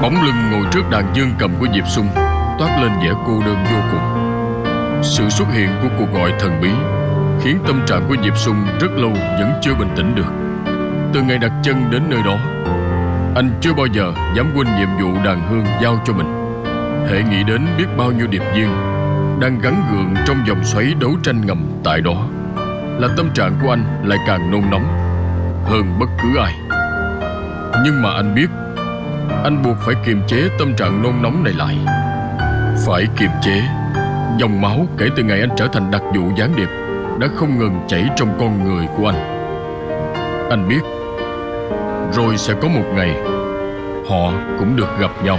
Bóng lưng ngồi trước đàn dương cầm của Diệp Xung toát lên vẻ cô đơn vô cùng. Sự xuất hiện của cuộc gọi thần bí khiến tâm trạng của Diệp Xung rất lâu vẫn chưa bình tĩnh được. Từ ngày đặt chân đến nơi đó, anh chưa bao giờ dám quên nhiệm vụ đàn hương giao cho mình. Hễ nghĩ đến biết bao nhiêu điệp viên đang gắn gượng trong vòng xoáy đấu tranh ngầm tại đó, là tâm trạng của anh lại càng nôn nóng hơn bất cứ ai. Nhưng mà anh biết, anh buộc phải kiềm chế tâm trạng nôn nóng này lại. Phải kiềm chế. Dòng máu kể từ ngày anh trở thành đặc vụ gián điệp đã không ngừng chảy trong con người của anh. Anh biết, rồi sẽ có một ngày họ cũng được gặp nhau.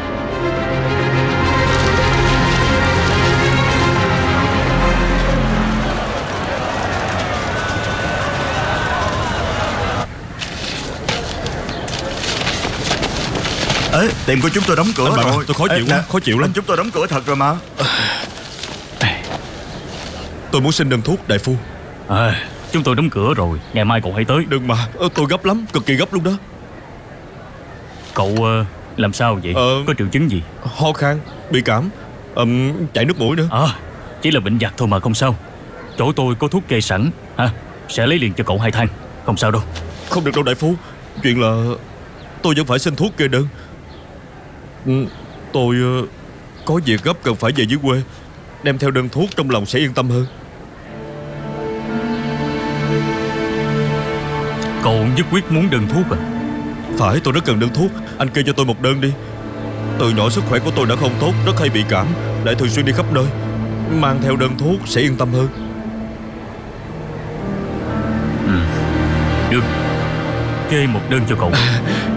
Ê, tiệm của chúng tôi đóng cửa rồi. Tôi khó chịu lắm, khó chịu lắm. Chúng tôi đóng cửa thật rồi mà. Tôi muốn xin đơn thuốc đại phu. Chúng tôi đóng cửa rồi, ngày mai cậu hãy tới. Đừng mà, tôi gấp lắm, cực kỳ gấp luôn đó. Cậu làm sao vậy? Có triệu chứng gì? Ho khan, bị cảm, chảy nước mũi nữa. Chỉ là bệnh vặt thôi mà không sao. Chỗ tôi có thuốc kê sẵn, sẽ lấy liền cho cậu 2 thang. Không sao đâu. Không được đâu đại phu. Chuyện là tôi vẫn phải xin thuốc kê đơn. Tôi có việc gấp cần phải về dưới quê. Đem theo đơn thuốc trong lòng sẽ yên tâm hơn. Cậu nhất quyết muốn đơn thuốc à? Phải, tôi rất cần đơn thuốc. Anh kê cho tôi một đơn đi. Từ nhỏ sức khỏe của tôi đã không tốt, rất hay bị cảm, lại thường xuyên đi khắp nơi. Mang theo đơn thuốc sẽ yên tâm hơn. Được, kê một đơn cho cậu.